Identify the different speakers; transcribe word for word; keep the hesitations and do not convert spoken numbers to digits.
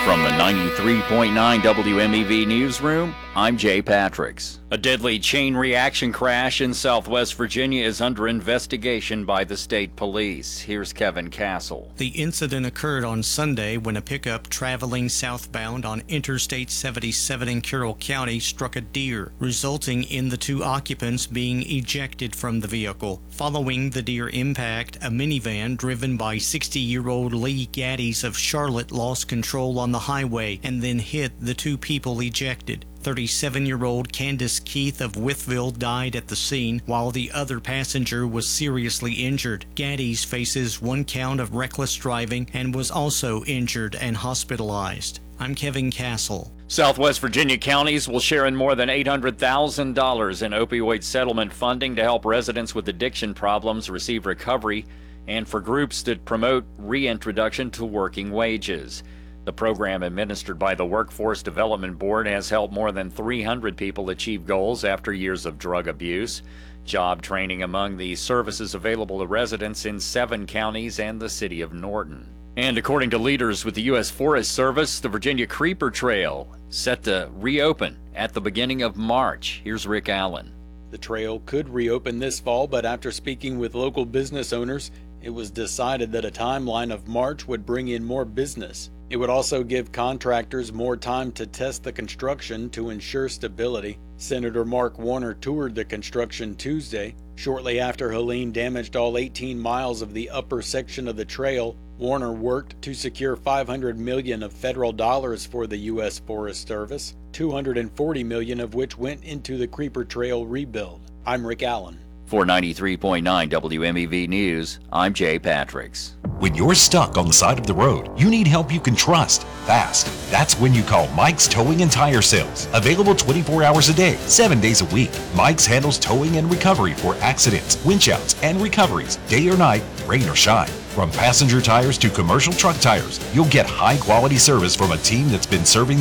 Speaker 1: From the ninety-three point nine W M E V newsroom, I'm Jay Patricks. A deadly chain reaction crash in Southwest Virginia is under investigation by the state police. Here's Kevin Castle.
Speaker 2: The incident occurred on Sunday when a pickup traveling southbound on Interstate seventy-seven in Carroll County struck a deer, resulting in the two occupants being ejected from the vehicle. Following the deer impact, a minivan driven by sixty-year-old Lee Gaddies of Charlotte lost control on the highway and then hit the two people ejected. thirty-seven-year-old Candace Keith of Wytheville died at the scene, while the other passenger was seriously injured. Gaddies faces one count of reckless driving and was also injured and hospitalized. I'm Kevin Castle.
Speaker 1: Southwest Virginia counties will share in more than eight hundred thousand dollars in opioid settlement funding to help residents with addiction problems receive recovery and for groups that promote reintroduction to working wages. The program, administered by the Workforce Development Board, has helped more than three hundred people achieve goals after years of drug abuse. Job training among the services available to residents in seven counties and the city of Norton. And according to leaders with the U S Forest Service, the Virginia Creeper Trail set to reopen at the beginning of March. Here's Rick Allen.
Speaker 3: The trail could reopen this fall, but after speaking with local business owners, it was decided that a timeline of March would bring in more business. It would also give contractors more time to test the construction to ensure stability. Senator Mark Warner toured the construction Tuesday. Shortly after Helene damaged all eighteen miles of the upper section of the trail, Warner worked to secure five hundred million dollars of federal dollars for the U S Forest Service, two hundred forty million dollars of which went into the Creeper Trail rebuild. I'm Rick Allen.
Speaker 1: For ninety-three point nine W M E V News, I'm Jay Patricks.
Speaker 4: When you're stuck on the side of the road, you need help you can trust, fast. That's when you call Mike's Towing and Tire Sales. Available twenty-four hours a day, seven days a week. Mike's handles towing and recovery for accidents, winch outs, and recoveries, day or night, rain or shine. From passenger tires to commercial truck tires, you'll get high-quality service from a team that's been serving